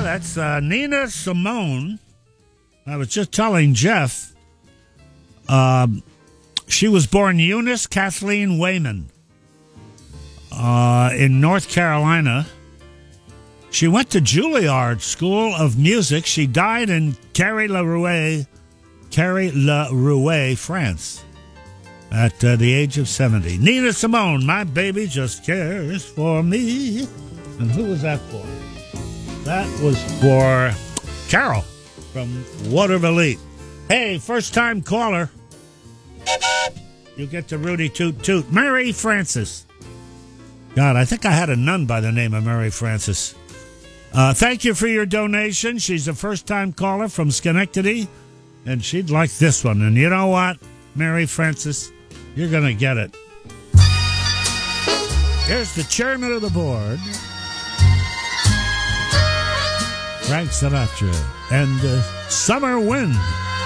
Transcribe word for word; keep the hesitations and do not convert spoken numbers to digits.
that's uh, Nina Simone. I was just telling Jeff, um, she was born Eunice Kathleen Wayman uh, in North Carolina. She went to Juilliard School of Music. She died in Carry-le-Rouet, Carry-le-Rouet, France, at uh, the age of seventy. Nina Simone, My Baby Just Cares for Me. And who was that for? That was for Carol from Waterville. Hey, first-time caller. You get to Rudy Toot Toot. Mary Francis. God, I think I had a nun by the name of Mary Francis. Uh, thank you for your donation. She's a first-time caller from Schenectady, and she'd like this one. And you know what, Mary Francis? You're going to get it. Here's the chairman of the board, Frank Sinatra, and uh, Summer Wind.